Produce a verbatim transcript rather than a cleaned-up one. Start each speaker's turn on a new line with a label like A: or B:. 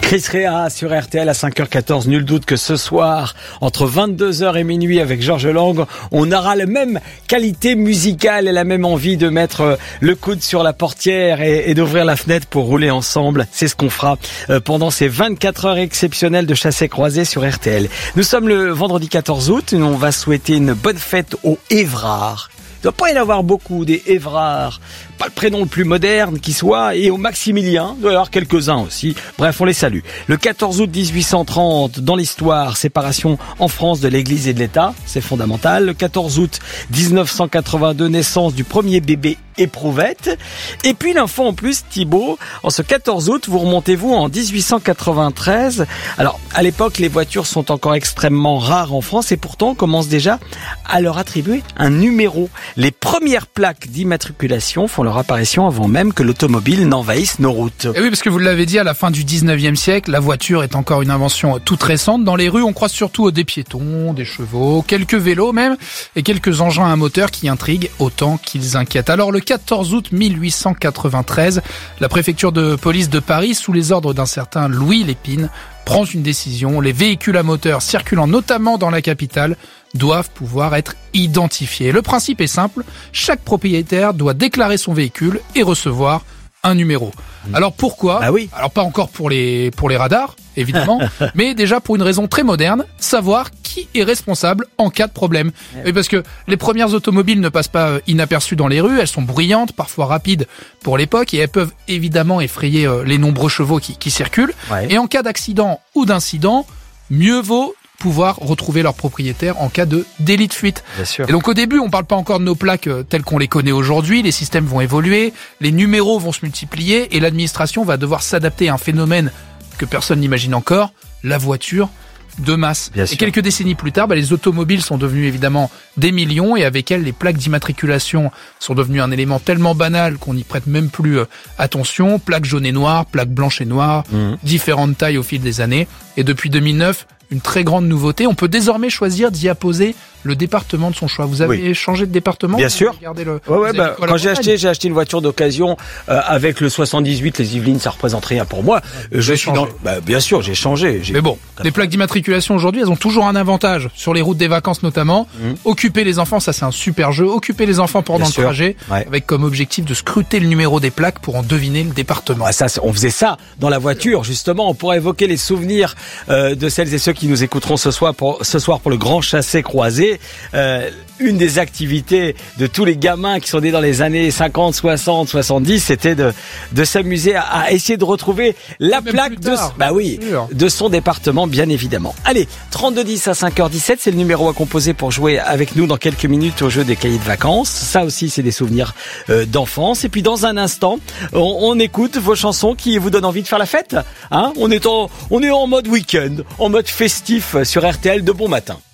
A: Chris Rea sur R T L à cinq heures quatorze. Nul doute que ce soir, entre vingt-deux heures et minuit avec Georges Lang, on aura la même qualité musicale et la même envie de mettre le coude sur la portière et, et d'ouvrir la fenêtre pour rouler ensemble. C'est ce qu'on fera pendant ces vingt-quatre heures exceptionnelles de chassé croisé sur R T L. Nous sommes le vendredi quatorze août et on va souhaiter une bonne fête aux Évrards. Il ne doit pas y en avoir beaucoup des Évrards, pas le prénom le plus moderne qui soit, et au Maximilien, il doit y avoir quelques-uns aussi. Bref, on les salue. Le quatorze août dix-huit cent trente, dans l'histoire, séparation en France de l'Église et de l'État, c'est fondamental. Le quatorze août dix-neuf cent quatre-vingt-deux, naissance du premier bébé éprouvette. Et puis l'info en plus, Thibaut, en ce quatorze août, vous remontez-vous en dix-huit cent quatre-vingt-treize. Alors, à l'époque, les voitures sont encore extrêmement rares en France et pourtant on commence déjà à leur attribuer un numéro. Les premières plaques d'immatriculation font leur apparition avant même que l'automobile n'envahisse nos routes.
B: Et oui, parce que vous l'avez dit, à la fin du dix-neuvième siècle, la voiture est encore une invention toute récente. Dans les rues, on croise surtout des piétons, des chevaux, quelques vélos même, et quelques engins à moteur qui intriguent autant qu'ils inquiètent. Alors, le quatorze août mille huit cent quatre-vingt-treize, la préfecture de police de Paris, sous les ordres d'un certain Louis Lépine, prend une décision. Les véhicules à moteur circulant notamment dans la capitale doivent pouvoir être identifiés. Le principe est simple, chaque propriétaire doit déclarer son véhicule et recevoir un numéro. Alors pourquoi ?
A: Bah oui.
B: Alors pas encore pour les pour les radars, évidemment, mais déjà pour une raison très moderne, savoir qui est responsable en cas de problème. Et parce que les premières automobiles ne passent pas inaperçues dans les rues, elles sont bruyantes, parfois rapides pour l'époque, et elles peuvent évidemment effrayer les nombreux chevaux qui, qui circulent. Ouais. Et en cas d'accident ou d'incident, mieux vaut pouvoir retrouver leur propriétaire en cas de délit de fuite.
A: Bien sûr.
B: Et donc au début, on parle pas encore de nos plaques telles qu'on les connaît aujourd'hui, les systèmes vont évoluer, les numéros vont se multiplier et l'administration va devoir s'adapter à un phénomène que personne n'imagine encore, la voiture de masse. Bien et sûr. Quelques décennies plus tard, bah, les automobiles sont devenues évidemment des millions et avec elles, les plaques d'immatriculation sont devenues un élément tellement banal qu'on n'y prête même plus euh, attention. Plaques jaunes et noires, plaques blanches et noires, mmh. différentes tailles au fil des années. Et depuis deux mille neuf, une très grande nouveauté, on peut désormais choisir d'y apposer le département de son choix. Vous avez oui. changé de département ?
A: Bien sûr.
B: Le,
A: ouais, ouais, bah, quand j'ai acheté, j'ai acheté une voiture d'occasion euh, avec le soixante-dix-huit, les Yvelines, ça représente rien pour moi.
B: Euh, je suis dans...
A: bah, bien sûr, j'ai changé. J'ai...
B: Mais bon, les plaques d'immatriculation aujourd'hui, elles ont toujours un avantage sur les routes des vacances notamment. Mmh. Occuper les enfants, ça c'est un super jeu. Occuper les enfants pendant bien le sûr. trajet, ouais. avec comme objectif de scruter le numéro des plaques pour en deviner le département.
A: Ah, ça, on faisait ça dans la voiture justement. On pourrait évoquer les souvenirs euh, de celles et ceux qui nous écouteront ce soir pour ce soir pour le grand chassé croisé. Euh, une des activités de tous les gamins qui sont nés dans les années cinquante, soixante, soixante-dix, c'était de de s'amuser à, à essayer de retrouver la Même plaque de bah oui, de son département bien évidemment. Allez, trente-deux dix à cinq heures dix-sept, c'est le numéro à composer pour jouer avec nous dans quelques minutes au jeu des cahiers de vacances. Ça aussi, c'est des souvenirs euh, d'enfance. Et puis dans un instant, on, on écoute vos chansons qui vous donnent envie de faire la fête. Hein, on est en on est en mode week-end, en mode festif sur R T L de bon matin.